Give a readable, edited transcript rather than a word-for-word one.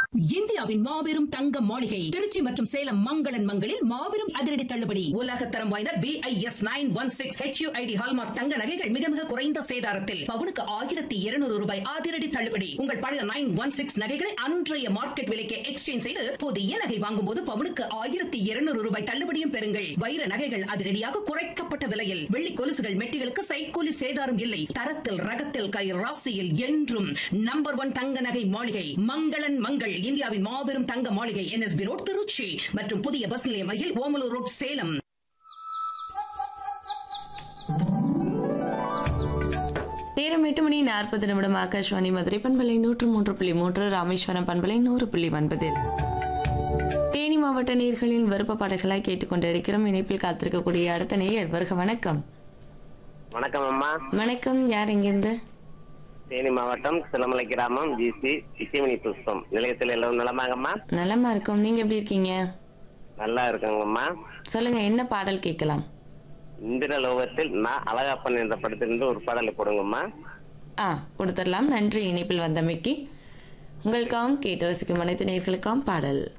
இந்தியாவின் மாபெரும் தங்க மாளிகை திருச்சி மற்றும் சேலம் மங்களன் மங்களில் மாபெரும் அதிரடி தள்ளுபடி. உலகத்தரம் வாய்ந்த BIS 916 HUID ஹால்மார்க் தங்க நகைகள் மிக மிக குறைந்த சேதாரத்தில் பவுனுக்கு 1200 ரூபாய் அதிரடி தள்ளுபடி. உங்கள் பழைய 916 நகைகளை அன்றைய மார்க்கெட் விலைக்கு எக்ஸ்சேஞ்ச் செய்து புதிய நகை வாங்கும் போது பவுனுக்கு 1200 ரூபாய் தள்ளுபடியும் பெறுங்கள். வைர நகைகள் அதிரடியாக குறைக்கப்பட்ட விலையில், வெள்ளி கொலுசுகள் மெட்டிகளுக்கு சைக்கூலி சேதாரம் இல்லை. தரத்தில் ரகத்தில் கை ராசியில் என்றும் நம்பர் 1 தங்க நகை மாளிகை மங்களன் மங்கள். இந்தியாவின் மாபெரும் தங்க மாளிகை NSB ரோட் திருச்சி மற்றும் புதிய பஸ் நிலையம் அருகில் ஓமலூர் ரோட் சேலம். நேரம் 8:40 ஆகாஷ்வாணி மதுரை பண்பலை 103.3, ராமேஸ்வரம் பண்பலை 100.9. தேனி மாவட்ட நேயர்களின் விருப்ப பாடல்களாய் கேட்டுக்கொண்டிருக்கிறோம். இணைப்பில் காத்திருக்கக்கூடிய அடுத்த நேயர் வருக. வணக்கம். வணக்கம் அம்மா. வணக்கம். யார் எங்கிருந்து? தேனி மாவட்டம் சிலமலை கிராமம் GC இசைமணி புஷ்பம். நிலையத்தில் எல்லாம் நலமாங்கம்மா? நலமா இருக்கும். நீங்க எப்படி இருக்கீங்க? நல்லா இருக்காங்கம்மா. சொல்லுங்க, என்ன பாடல் கேட்கலாம்? இந்திரலோகத்தில் நான் அழகாப்பன் என்ற படத்திலிருந்து ஒரு பாடலை போடுங்கம்மா. கொடுத்துடலாம். நன்றி இணைப்பில் வந்தமைக்கு. உங்களுக்காகவும் கேட்டு ரசிக்கும் அனைத்து நேயர்களுக்காகவும் பாடல்.